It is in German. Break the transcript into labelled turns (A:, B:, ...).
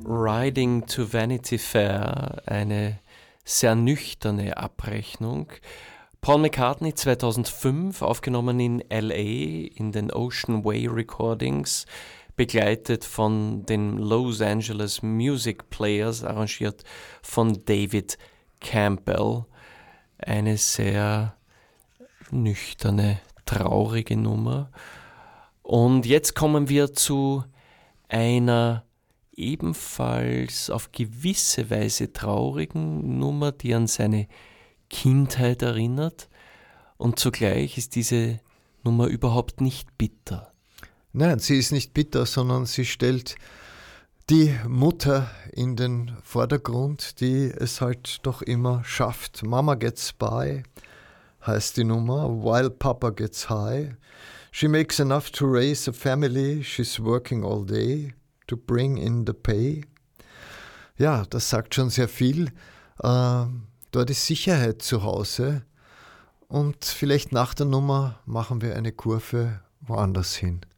A: Riding to Vanity Fair, eine sehr nüchterne Abrechnung. Paul McCartney 2005, aufgenommen in LA in den Ocean Way Recordings, begleitet von den Los Angeles Music Players, arrangiert von David Campbell. Eine sehr nüchterne, traurige Nummer. Und jetzt kommen wir zu einer ebenfalls auf gewisse Weise traurigen Nummer, die an seine Kindheit erinnert. Und zugleich ist diese Nummer überhaupt nicht bitter.
B: Nein, sie ist nicht bitter, sondern sie stellt die Mutter in den Vordergrund, die es halt doch immer schafft. Mama gets by heißt die Nummer, while Papa gets high. She makes enough to raise a family, she's working all day to bring in the pay. Ja, das sagt schon sehr viel. Dort ist Sicherheit zu Hause und vielleicht nach der Nummer machen wir eine Kurve woanders hin.